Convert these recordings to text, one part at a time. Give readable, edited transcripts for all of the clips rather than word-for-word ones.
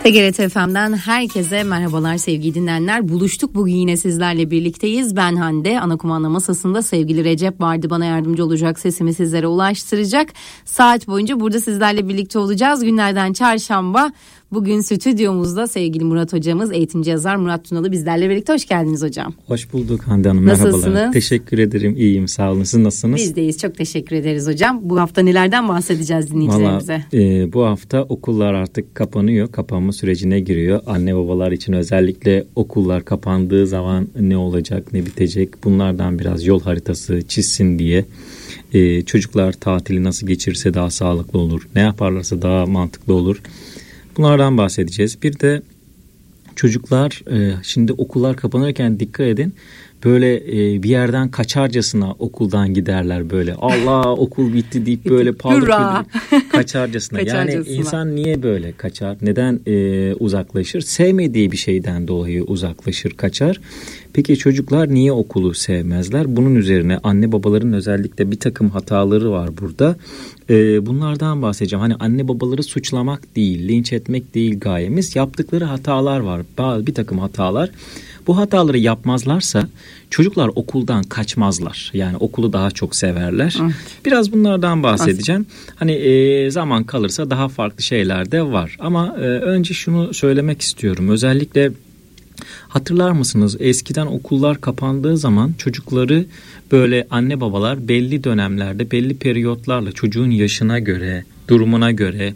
TGRT FM'den herkese merhabalar sevgili dinleyenler. Buluştuk bugün yine sizlerle birlikteyiz. Ben Hande, ana kumanda masasında sevgili Recep vardı, bana yardımcı olacak, sesimi sizlere ulaştıracak. Saat boyunca burada sizlerle birlikte olacağız. Günlerden çarşamba. Bugün stüdyomuzda sevgili Murat hocamız, eğitimci yazar Murat Tunalı bizlerle birlikte. Hoş geldiniz hocam. Hoş bulduk Hande Hanım. Nasılsınız? Merhabalar. Teşekkür ederim. İyiyim. Sağ olun. Siz nasılsınız? Biz deyiz. Çok teşekkür ederiz hocam. Bu hafta nelerden bahsedeceğiz dinleyicilerimize? Bu hafta okullar artık kapanıyor. Kapanma sürecine giriyor. Anne babalar için özellikle okullar kapandığı zaman ne olacak, ne bitecek? Bunlardan biraz yol haritası çizsin diye. Çocuklar tatili nasıl geçirirse daha sağlıklı olur. Ne yaparlarsa daha mantıklı olur. Bunlardan bahsedeceğiz. Bir de çocuklar şimdi okullar kapanırken dikkat edin. Böyle bir yerden kaçarcasına okuldan giderler böyle. Allah okul bitti deyip böyle paldır kaçarcasına. Yani insan niye böyle kaçar? Neden uzaklaşır? Sevmediği bir şeyden dolayı uzaklaşır, kaçar. Peki çocuklar niye okulu sevmezler? Bunun üzerine anne babaların özellikle bir takım hataları var burada. Bunlardan bahsedeceğim. Hani anne babaları suçlamak değil, linç etmek değil gayemiz. Yaptıkları hatalar var. Bir takım hatalar. Bu hataları yapmazlarsa çocuklar okuldan kaçmazlar. Yani okulu daha çok severler. Biraz bunlardan bahsedeceğim. Hani zaman kalırsa daha farklı şeyler de var. Ama önce şunu söylemek istiyorum. Özellikle hatırlar mısınız? Eskiden okullar kapandığı zaman çocukları böyle anne babalar belli dönemlerde, belli periyotlarla çocuğun yaşına göre, durumuna göre,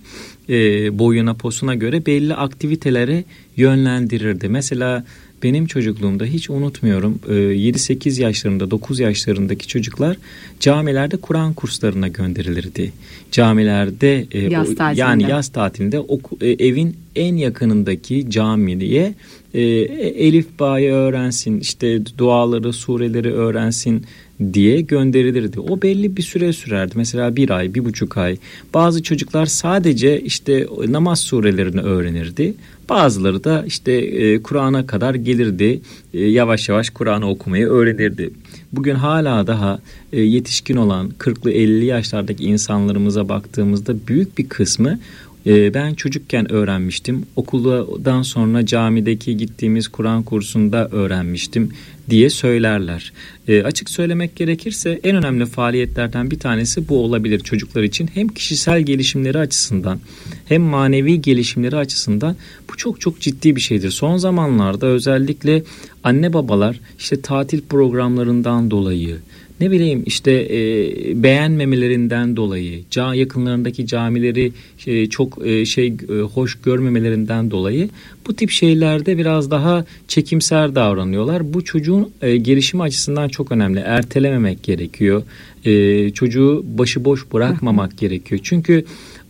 boyuna, posuna göre belli aktivitelere yönlendirirdi. Mesela benim çocukluğumda hiç unutmuyorum 7-8 yaşlarında 9 yaşlarındaki çocuklar camilerde Kur'an kurslarına gönderilirdi. Camilerde yani yaz tatilinde evin en yakınındaki camiye Elif Ba'yı öğrensin, işte duaları, sureleri öğrensin diye gönderilirdi. O belli bir süre sürerdi. Mesela 1 ay, 1,5 ay. Bazı çocuklar sadece işte namaz surelerini öğrenirdi. Bazıları da işte Kur'an'a kadar gelirdi. Yavaş yavaş Kur'an'ı okumayı öğrenirdi. Bugün hala daha yetişkin olan 40'lı 50'li yaşlardaki insanlarımıza baktığımızda büyük bir kısmı ben çocukken öğrenmiştim. Okuldan sonra camideki gittiğimiz Kur'an kursunda öğrenmiştim diye söylerler. Açık söylemek gerekirse en önemli faaliyetlerden bir tanesi bu olabilir çocuklar için. Hem kişisel gelişimleri açısından hem manevi gelişimleri açısından bu çok çok ciddi bir şeydir. Son zamanlarda özellikle anne babalar işte tatil programlarından dolayı, ne bileyim işte beğenmemelerinden dolayı, yakınlarındaki camileri çok hoş görmemelerinden dolayı bu tip şeylerde biraz daha çekimser davranıyorlar. Bu çocuğun gelişimi açısından çok önemli. Ertelememek gerekiyor. Çocuğu başıboş bırakmamak gerekiyor. Çünkü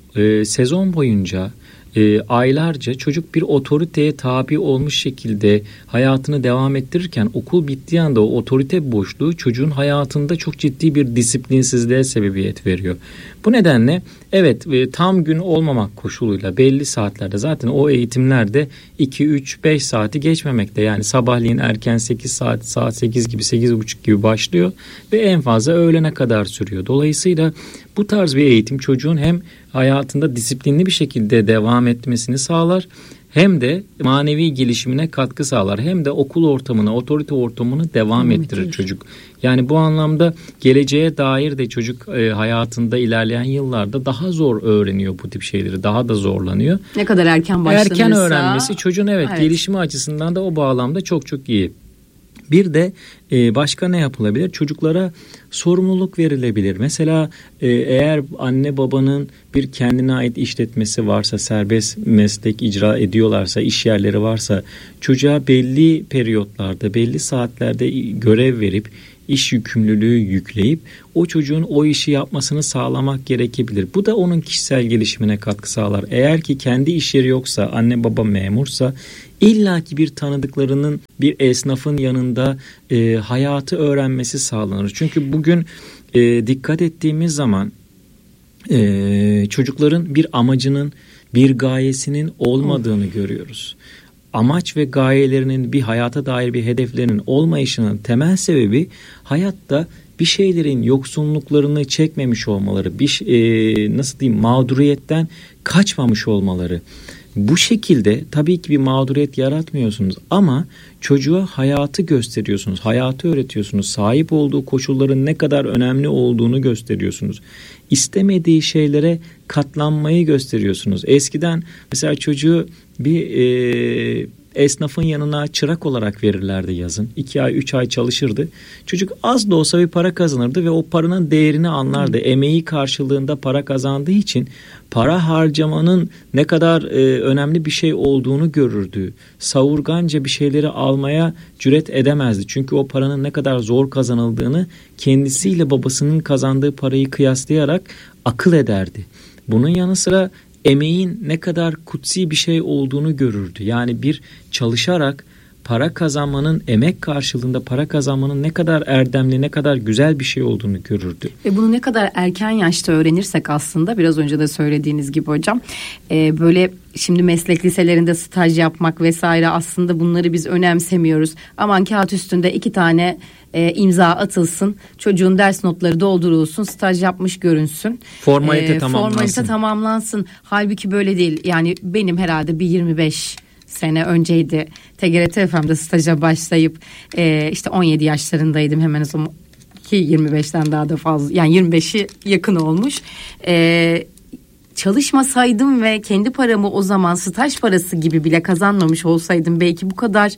sezon boyunca aylarca çocuk bir otoriteye tabi olmuş şekilde hayatını devam ettirirken okul bittiği anda o otorite boşluğu çocuğun hayatında çok ciddi bir disiplinsizliğe sebebiyet veriyor. Bu nedenle evet, tam gün olmamak koşuluyla belli saatlerde, zaten o eğitimlerde 2, 3, 5 saati geçmemekte. Yani sabahleyin erken 8 saat 8 gibi 8.30 gibi başlıyor ve en fazla öğlene kadar sürüyor. Dolayısıyla bu tarz bir eğitim çocuğun hem hayatında disiplinli bir şekilde devam etmesini sağlar, hem de manevi gelişimine katkı sağlar, hem de okul ortamına, otorite ortamını devam ettirir çocuk. Yani bu anlamda geleceğe dair de çocuk hayatında ilerleyen yıllarda daha zor öğreniyor bu tip şeyleri, daha da zorlanıyor. Ne kadar erken başlanırsa. Erken öğrenmesi çocuğun gelişimi açısından da o bağlamda çok çok iyi. Bir de başka ne yapılabilir? Çocuklara sorumluluk verilebilir. Mesela eğer anne babanın bir kendine ait işletmesi varsa, serbest meslek icra ediyorlarsa, iş yerleri varsa, çocuğa belli periyotlarda, belli saatlerde görev verip, iş yükümlülüğü yükleyip o çocuğun o işi yapmasını sağlamak gerekebilir. Bu da onun kişisel gelişimine katkı sağlar. Eğer ki kendi iş yeri yoksa, anne baba memursa, illaki bir tanıdıklarının, bir esnafın yanında hayatı öğrenmesi sağlanır. Çünkü bugün dikkat ettiğimiz zaman çocukların bir amacının, bir gayesinin olmadığını görüyoruz. Amaç ve gayelerinin, bir hayata dair bir hedeflerinin olmayışının temel sebebi hayatta bir şeylerin yoksunluklarını çekmemiş olmaları, nasıl diyeyim, mağduriyetten kaçmamış olmaları. Bu şekilde tabii ki bir mağduriyet yaratmıyorsunuz ama çocuğa hayatı gösteriyorsunuz, hayatı öğretiyorsunuz, sahip olduğu koşulların ne kadar önemli olduğunu gösteriyorsunuz. İstemediği şeylere katlanmayı gösteriyorsunuz. Eskiden mesela çocuğu bir esnafın yanına çırak olarak verirlerdi yazın. 2 ay 3 ay çalışırdı. Çocuk az da olsa bir para kazanırdı ve o paranın değerini anlardı. Emeği karşılığında para kazandığı için para harcamanın ne kadar önemli bir şey olduğunu görürdü. Savurganca bir şeyleri almaya cüret edemezdi. Çünkü o paranın ne kadar zor kazanıldığını kendisiyle babasının kazandığı parayı kıyaslayarak akıl ederdi. Bunun yanı sıra emeğin ne kadar kutsi bir şey olduğunu görürdü. Yani bir çalışarak para kazanmanın, emek karşılığında para kazanmanın ne kadar erdemli, ne kadar güzel bir şey olduğunu görürdü. Ve bunu ne kadar erken yaşta öğrenirsek aslında, biraz önce de söylediğiniz gibi hocam, böyle şimdi meslek liselerinde staj yapmak vesaire, aslında bunları biz önemsemiyoruz. Aman kağıt üstünde 2 tane imza atılsın, çocuğun ders notları doldurulsun, staj yapmış görünsün. Formalite tamamlansın. Halbuki böyle değil. Yani benim herhalde bir 25 sene önceydi TGRT FM'de staja başlayıp işte 17 yaşlarındaydım hemen o zaman, ki 25'ten daha da fazla, yani 25'i yakın olmuş. Çalışmasaydım ve kendi paramı o zaman staj parası gibi bile kazanmamış olsaydım belki bu kadar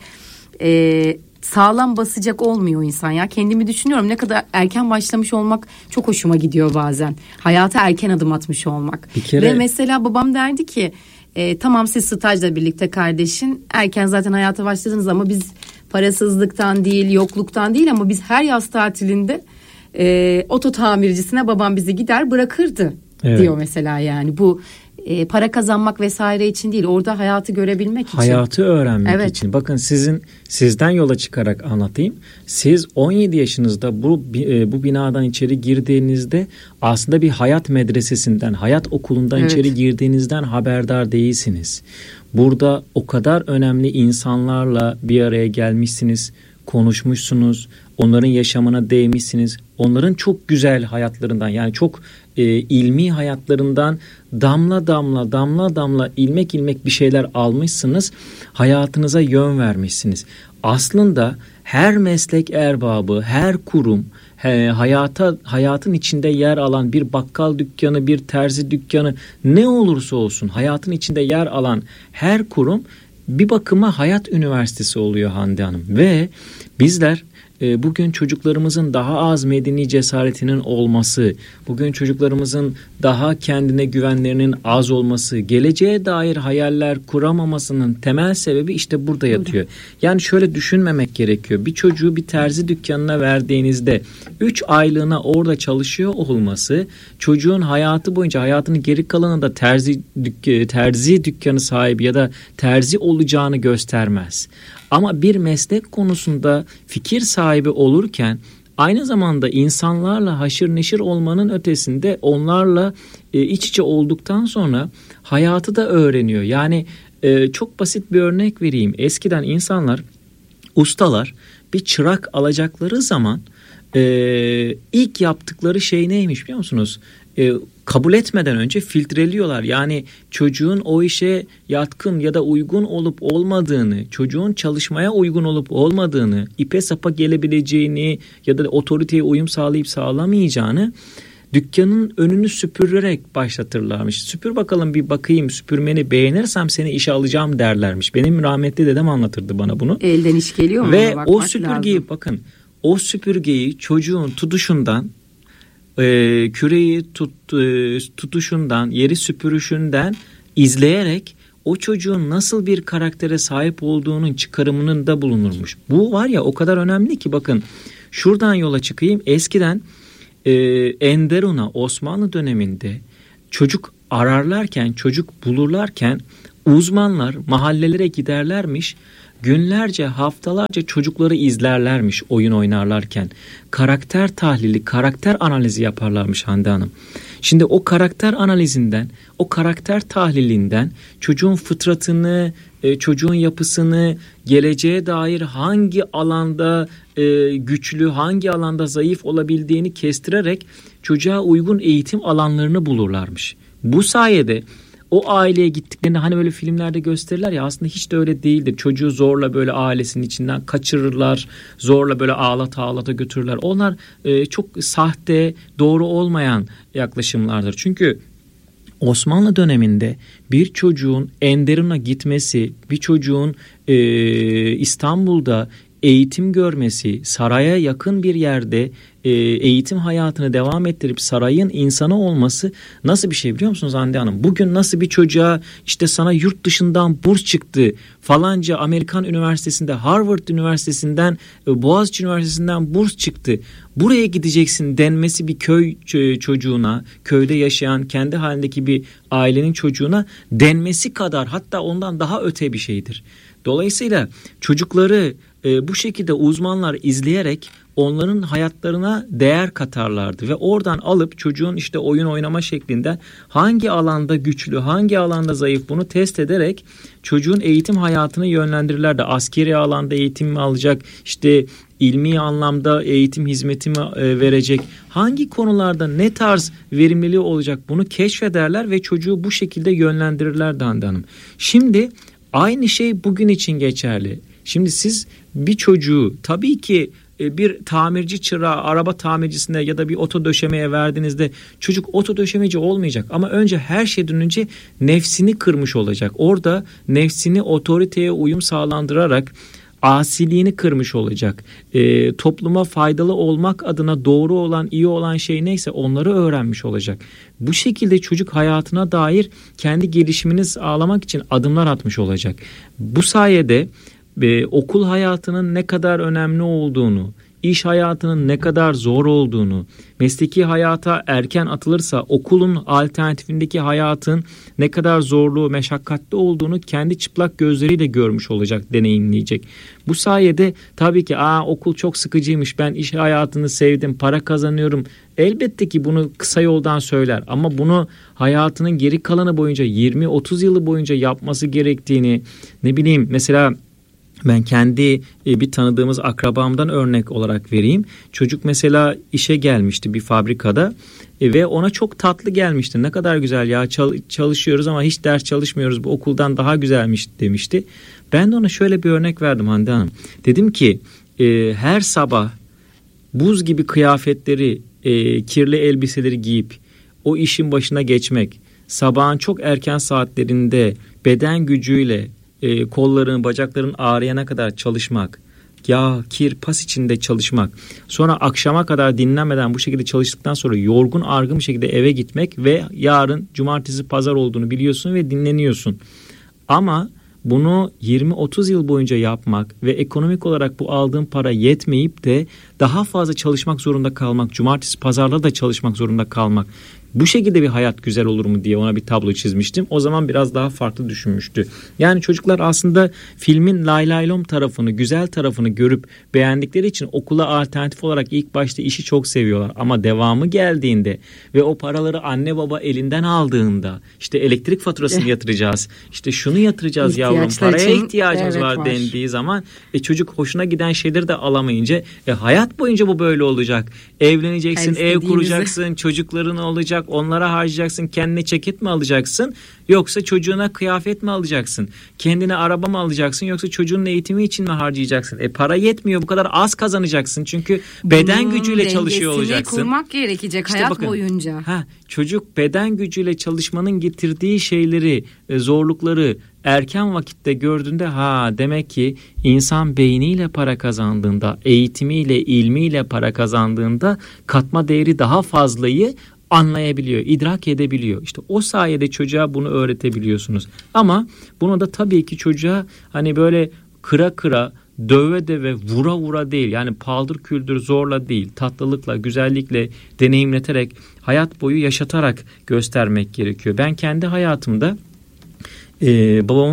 sağlam basacak olmuyor insan ya. Kendimi düşünüyorum, ne kadar erken başlamış olmak çok hoşuma gidiyor bazen. Hayata erken adım atmış olmak. Ve mesela babam derdi ki tamam siz stajla birlikte kardeşin erken zaten hayata başladınız ama biz parasızlıktan değil, yokluktan değil, ama biz her yaz tatilinde oto tamircisine babam bizi gider bırakırdı diyor mesela. Yani bu para kazanmak vesaire için değil, orada hayatı görebilmek için. Hayatı öğrenmek için. Bakın sizden yola çıkarak anlatayım. Siz 17 yaşınızda bu binadan içeri girdiğinizde aslında bir hayat medresesinden, hayat okulundan içeri girdiğinizden haberdar değilsiniz. Burada o kadar önemli insanlarla bir araya gelmişsiniz, konuşmuşsunuz, onların yaşamına değmişsiniz. Onların çok güzel hayatlarından, yani çok ilmi hayatlarından damla damla ilmek ilmek bir şeyler almışsınız. Hayatınıza yön vermişsiniz. Aslında her meslek erbabı, her kurum, hayatın içinde yer alan bir bakkal dükkanı, bir terzi dükkanı, ne olursa olsun hayatın içinde yer alan her kurum bir bakıma hayat üniversitesi oluyor Hande Hanım. Ve bizler bugün çocuklarımızın daha az medeni cesaretinin olması, bugün çocuklarımızın daha kendine güvenlerinin az olması, geleceğe dair hayaller kuramamasının temel sebebi işte burada yatıyor. Yani şöyle düşünmemek gerekiyor. Bir çocuğu bir terzi dükkanına verdiğinizde 3 aylığına orada çalışıyor olması, çocuğun hayatı boyunca, hayatının geri kalanında terzi dükkanı sahibi ya da terzi olacağını göstermez. Ama bir meslek konusunda fikir sahibi olurken aynı zamanda insanlarla haşır neşir olmanın ötesinde onlarla iç içe olduktan sonra hayatı da öğreniyor. Yani çok basit bir örnek vereyim. Eskiden insanlar, ustalar bir çırak alacakları zaman ilk yaptıkları şey neymiş biliyor musunuz? Kabul etmeden önce filtreliyorlar. Yani çocuğun o işe yatkın ya da uygun olup olmadığını, çocuğun çalışmaya uygun olup olmadığını, ipe sapa gelebileceğini ya da otoriteye uyum sağlayıp sağlamayacağını dükkanın önünü süpürerek başlatırlarmış. Süpür bakalım, bir bakayım, süpürmeni beğenirsem seni işe alacağım derlermiş. Benim rahmetli dedem anlatırdı bana bunu. Elden iş geliyor mu? Ve o süpürgeyi lazım. Bakın, o süpürgeyi çocuğun tutuşundan, küreği tutuşundan, yeri süpürüşünden izleyerek o çocuğun nasıl bir karaktere sahip olduğunun çıkarımının da bulunurmuş. Bu var ya, o kadar önemli ki, bakın şuradan yola çıkayım. Eskiden Enderun'a, Osmanlı döneminde çocuk ararlarken, çocuk bulurlarken uzmanlar mahallelere giderlermiş günlerce, haftalarca çocukları izlerlermiş oyun oynarlarken. Karakter tahlili, karakter analizi yaparlarmış Hande Hanım. Şimdi o karakter analizinden, o karakter tahlilinden çocuğun fıtratını, çocuğun yapısını, geleceğe dair hangi alanda güçlü, hangi alanda zayıf olabildiğini kestirerek çocuğa uygun eğitim alanlarını bulurlarmış. Bu sayede o aileye gittiklerini hani böyle filmlerde gösterirler ya, aslında hiç de öyle değildir. Çocuğu zorla böyle ailesinin içinden kaçırırlar, zorla böyle ağlata götürürler. Onlar çok sahte, doğru olmayan yaklaşımlardır. Çünkü Osmanlı döneminde bir çocuğun Enderun'a gitmesi, bir çocuğun İstanbul'da eğitim görmesi, saraya yakın bir yerde eğitim hayatını devam ettirip sarayın insanı olması nasıl bir şey biliyor musunuz Hande Hanım? Bugün nasıl bir çocuğa işte sana yurt dışından burs çıktı, falanca Amerikan Üniversitesi'nde, Harvard Üniversitesi'nden, Boğaziçi Üniversitesi'nden burs çıktı, buraya gideceksin denmesi bir köy çocuğuna, köyde yaşayan kendi halindeki bir ailenin çocuğuna denmesi kadar, hatta ondan daha öte bir şeydir. Dolayısıyla çocukları bu şekilde uzmanlar izleyerek onların hayatlarına değer katarlardı ve oradan alıp çocuğun işte oyun oynama şeklinde hangi alanda güçlü, hangi alanda zayıf bunu test ederek çocuğun eğitim hayatını yönlendirirlerdi. Askeri alanda eğitim mi alacak, işte ilmi anlamda eğitim hizmeti mi verecek, hangi konularda ne tarz verimliliği olacak bunu keşfederler ve çocuğu bu şekilde yönlendirirlerdi Hande Hanım. Şimdi aynı şey bugün için geçerli. Şimdi siz bir çocuğu tabii ki bir tamirci çırağı, araba tamircisine ya da bir oto döşemeye verdiğinizde çocuk oto döşemeci olmayacak. Ama önce her şeyden önce nefsini kırmış olacak. Orada nefsini otoriteye uyum sağlandırarak asiliğini kırmış olacak. Topluma faydalı olmak adına doğru olan, iyi olan şey neyse onları öğrenmiş olacak. Bu şekilde çocuk hayatına dair kendi gelişimini sağlamak için adımlar atmış olacak. Bu sayede okul hayatının ne kadar önemli olduğunu, iş hayatının ne kadar zor olduğunu, mesleki hayata erken atılırsa okulun alternatifindeki hayatın ne kadar zorlu, meşakkatli olduğunu kendi çıplak gözleriyle görmüş olacak, deneyimleyecek. Bu sayede tabii ki okul çok sıkıcıymış, ben iş hayatını sevdim, para kazanıyorum. Elbette ki bunu kısa yoldan söyler ama bunu hayatının geri kalanı boyunca 20-30 yılı boyunca yapması gerektiğini, ne bileyim mesela ben kendi bir tanıdığımız akrabamdan örnek olarak vereyim. Çocuk mesela işe gelmişti bir fabrikada ve ona çok tatlı gelmişti. Ne kadar güzel ya, çalışıyoruz ama hiç ders çalışmıyoruz, bu okuldan daha güzelmiş demişti. Ben de ona şöyle bir örnek verdim Hande Hanım. Dedim ki her sabah buz gibi kıyafetleri, kirli elbiseleri giyip o işin başına geçmek, sabahın çok erken saatlerinde beden gücüyle kolların, bacakların ağrıyana kadar çalışmak, yağ, kir, pas içinde çalışmak, sonra akşama kadar dinlenmeden bu şekilde çalıştıktan sonra yorgun argın bir şekilde eve gitmek ve yarın cumartesi pazar olduğunu biliyorsun ve dinleniyorsun. Ama bunu 20-30 yıl boyunca yapmak ve ekonomik olarak bu aldığın para yetmeyip de daha fazla çalışmak zorunda kalmak, cumartesi pazarda da çalışmak zorunda kalmak, bu şekilde bir hayat güzel olur mu diye ona bir tablo çizmiştim. O zaman biraz daha farklı düşünmüştü. Yani çocuklar aslında filmin lay lay lom tarafını, güzel tarafını görüp beğendikleri için okula alternatif olarak ilk başta işi çok seviyorlar. Ama devamı geldiğinde ve o paraları anne baba elinden aldığında, işte elektrik faturasını yatıracağız, işte şunu yatıracağız yavrum, paraya ihtiyacımız var dendiği zaman çocuk hoşuna giden şeyleri de alamayınca hayat boyunca bu böyle olacak. Evleneceksin, ev kuracaksın, çocukların olacak, onlara harcayacaksın, kendine ceket mi alacaksın yoksa çocuğuna kıyafet mi alacaksın, kendine araba mı alacaksın yoksa çocuğun eğitimi için mi harcayacaksın? Para yetmiyor, bu kadar az kazanacaksın çünkü beden gücüyle çalışıyor olacaksın. Kurmak gerekecek işte hayat bakın, boyunca. Çocuk beden gücüyle çalışmanın getirdiği şeyleri, zorlukları erken vakitte gördüğünde demek ki insan beyniyle para kazandığında, eğitimiyle, ilmiyle para kazandığında katma değeri daha fazlayı anlayabiliyor, idrak edebiliyor. İşte o sayede çocuğa bunu öğretebiliyorsunuz. Ama bunu da tabii ki çocuğa hani böyle kıra döve döve vura vura değil, yani paldır küldür zorla değil, tatlılıkla, güzellikle deneyimleterek, hayat boyu yaşatarak göstermek gerekiyor. Ben kendi hayatımda babamın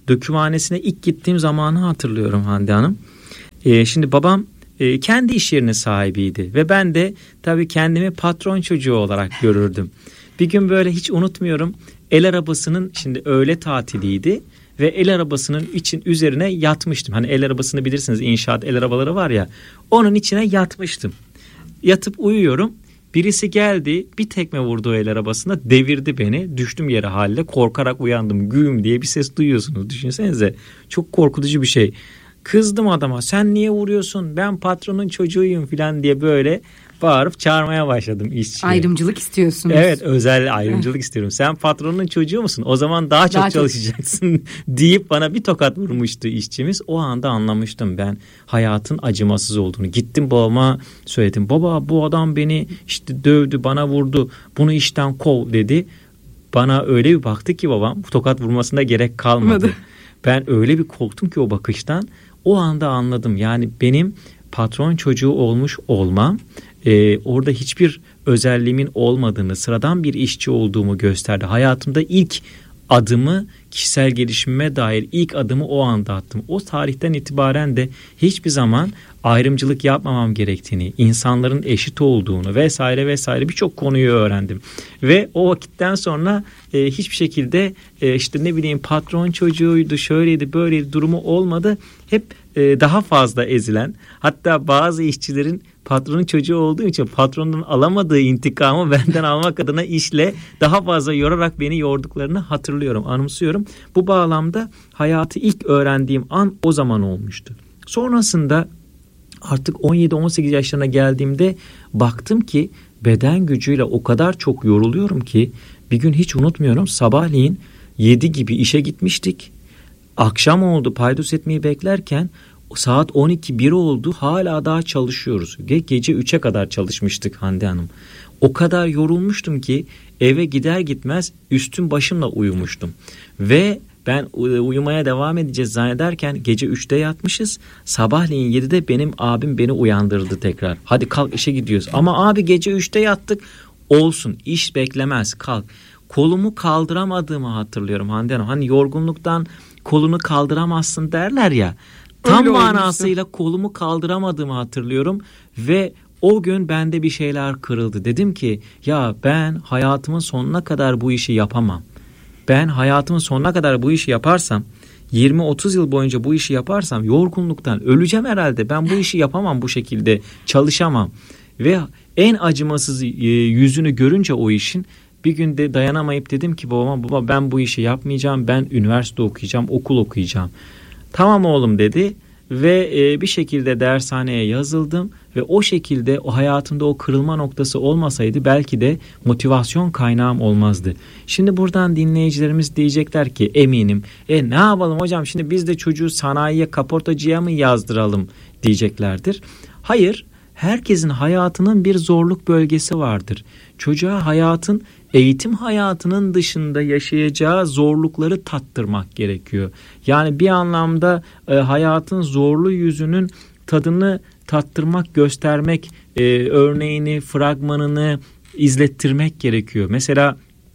dökümhanesine ilk gittiğim zamanı hatırlıyorum Hande Hanım. Şimdi babam kendi iş yerinin sahibiydi ve ben de tabii kendimi patron çocuğu olarak görürdüm. Bir gün böyle hiç unutmuyorum, el arabasının, şimdi öğle tatiliydi ve el arabasının üzerine yatmıştım. Hani el arabasını bilirsiniz, inşaat el arabaları var ya, onun içine yatmıştım. Yatıp uyuyorum. Birisi geldi, bir tekme vurdu el arabasına, devirdi beni. Düştüm yere halde, korkarak uyandım. Güm diye bir ses duyuyorsunuz. Düşünsenize, çok korkutucu bir şey. Kızdım adama, sen niye vuruyorsun, ben patronun çocuğuyum falan diye böyle bağırıp çağırmaya başladım işçiye. Ayrımcılık istiyorsunuz. Evet, özel ayrımcılık istiyorum. Sen patronun çocuğu musun? O zaman daha çok çalışacaksın deyip bana bir tokat vurmuştu işçimiz. O anda anlamıştım ben hayatın acımasız olduğunu. Gittim babama söyledim. Baba, bu adam beni işte dövdü, bana vurdu. Bunu işten kov dedi. Bana öyle bir baktı ki babam, tokat vurmasına gerek kalmadı. Ben öyle bir korktum ki o bakıştan. O anda anladım. Yani benim patron çocuğu olmuş olmam orada hiçbir özelliğimin olmadığını, sıradan bir işçi olduğumu gösterdi. Hayatımda ilk adımı, kişisel gelişimime dair ilk adımı o anda attım. O tarihten itibaren de hiçbir zaman ayrımcılık yapmamam gerektiğini, insanların eşit olduğunu vesaire vesaire birçok konuyu öğrendim. Ve o vakitten sonra hiçbir şekilde işte ne bileyim patron çocuğuydu, şöyleydi, böyleydi durumu olmadı. Hep daha fazla ezilen, hatta bazı işçilerin patronun çocuğu olduğu için patronun alamadığı intikamı benden almak adına işle daha fazla yorarak beni yorduklarını hatırlıyorum, anımsıyorum. Bu bağlamda hayatı ilk öğrendiğim an o zaman olmuştu. Sonrasında artık 17-18 yaşlarına geldiğimde baktım ki beden gücüyle o kadar çok yoruluyorum ki bir gün hiç unutmuyorum, sabahleyin 7 gibi işe gitmiştik. Akşam oldu, paydos etmeyi beklerken saat 12-1 oldu, hala daha çalışıyoruz. Gece 3'e kadar çalışmıştık Hande Hanım. O kadar yorulmuştum ki eve gider gitmez üstüm başımla uyumuştum. Ve ben uyumaya devam edeceğiz zannederken gece 3'te yatmışız. Sabahleyin 7'de benim abim beni uyandırdı tekrar. Hadi kalk, işe gidiyoruz. Ama abi gece 3'te yattık. Olsun, iş beklemez, kalk. Kolumu kaldıramadığımı hatırlıyorum Hande Hanım. Hani yorgunluktan kolunu kaldıramazsın derler ya. Tam öyle manasıyla kolumu kaldıramadığımı hatırlıyorum ve o gün bende bir şeyler kırıldı. Dedim ki ya ben hayatımın sonuna kadar bu işi yapamam. Ben hayatımın sonuna kadar bu işi yaparsam, 20-30 yıl boyunca bu işi yaparsam yorgunluktan öleceğim herhalde. Ben bu işi yapamam, bu şekilde çalışamam. Ve en acımasız yüzünü görünce o işin, bir günde dayanamayıp dedim ki babama, baba ben bu işi yapmayacağım, ben üniversite okuyacağım, okul okuyacağım. Tamam oğlum dedi ve bir şekilde dershaneye yazıldım ve o şekilde o hayatımda o kırılma noktası olmasaydı belki de motivasyon kaynağım olmazdı. Şimdi buradan dinleyicilerimiz diyecekler ki eminim ne yapalım hocam, şimdi biz de çocuğu sanayiye, kaportacıya mı yazdıralım diyeceklerdir. Hayır, herkesin hayatının bir zorluk bölgesi vardır. Çocuğa hayatın, eğitim hayatının dışında yaşayacağı zorlukları tattırmak gerekiyor. Yani bir anlamda hayatın zorlu yüzünün tadını tattırmak, göstermek, örneğini, fragmanını izlettirmek gerekiyor. Mesela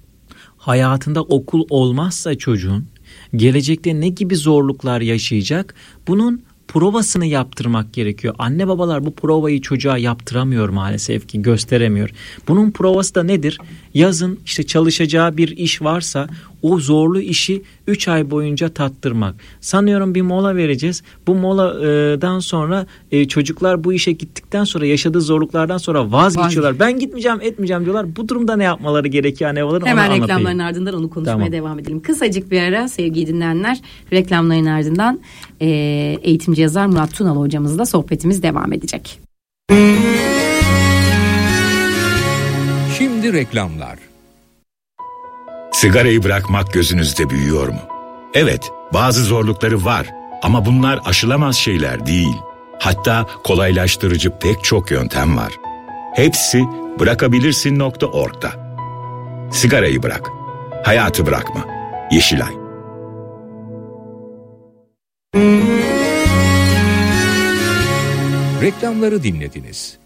hayatında okul olmazsa çocuğun gelecekte ne gibi zorluklar yaşayacak, bunun provasını yaptırmak gerekiyor. Anne babalar bu provayı çocuğa yaptıramıyor maalesef ki, gösteremiyor. Bunun provası da nedir? Yazın işte çalışacağı bir iş varsa o zorlu işi 3 ay boyunca tattırmak. Sanıyorum bir mola vereceğiz. Bu moladan sonra çocuklar bu işe gittikten sonra, yaşadığı zorluklardan sonra vazgeçiyorlar. Ben gitmeyeceğim, etmeyeceğim diyorlar. Bu durumda ne yapmaları gerekiyor anne babaların? Hemen reklamların ardından onu konuşmaya devam edelim. Kısacık bir ara sevgili dinleyenler. Reklamların ardından eğitimci yazar Murat Tunalı hocamızla sohbetimiz devam edecek. Şimdi reklamlar. Sigarayı bırakmak gözünüzde büyüyor mu? Evet, bazı zorlukları var ama bunlar aşılamaz şeyler değil. Hatta kolaylaştırıcı pek çok yöntem var. Hepsi bırakabilirsin.org'da. Sigarayı bırak, hayatı bırakma. Yeşilay. Reklamları dinlediniz.